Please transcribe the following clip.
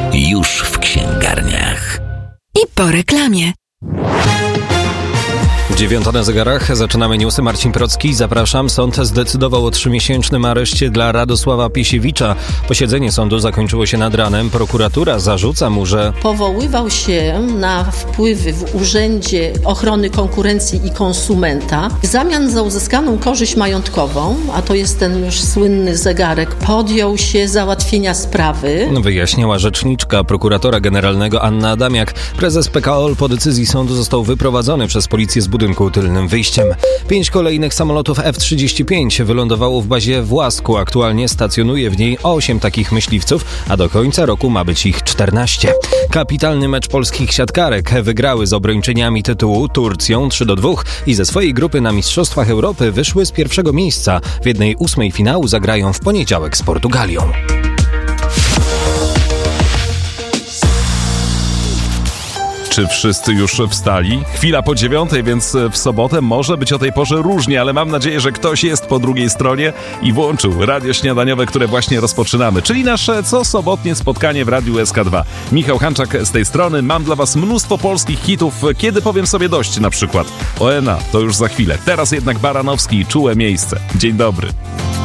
już w księgarniach. I po reklamie. 9 na zegarach. Zaczynamy newsy. Marcin Procki. Zapraszam. Sąd zdecydował o 3-miesięcznym areszcie dla Radosława Piesiewicza. Posiedzenie sądu zakończyło się nad ranem. Prokuratura zarzuca mu, że powoływał się na wpływy w Urzędzie Ochrony Konkurencji i Konsumenta. W zamian za uzyskaną korzyść majątkową, a to jest ten już słynny zegarek, podjął się załatwienia sprawy. Wyjaśniała rzeczniczka prokuratora generalnego Anna Adamiak. Prezes PKOL po decyzji sądu został wyprowadzony przez policję z budynku tylnym wyjściem. 5 kolejnych samolotów F-35 wylądowało w bazie w Łasku. Aktualnie stacjonuje w niej 8 takich myśliwców, a do końca roku ma być ich 14. Kapitalny mecz polskich siatkarek. Wygrały z obrończyniami tytułu Turcją 3-2 i ze swojej grupy na Mistrzostwach Europy wyszły z pierwszego miejsca. W 1/8 finału zagrają w poniedziałek z Portugalią. Czy wszyscy już wstali? Chwila po 9, więc w sobotę może być o tej porze różnie, ale mam nadzieję, że ktoś jest po drugiej stronie i włączył radio śniadaniowe, które właśnie rozpoczynamy, czyli nasze cosobotnie spotkanie w Radiu SK2. Michał Hanczak z tej strony. Mam dla was mnóstwo polskich hitów, kiedy powiem sobie dość na przykład. Oena, to już za chwilę. Teraz jednak Baranowski, Czułe miejsce. Dzień dobry.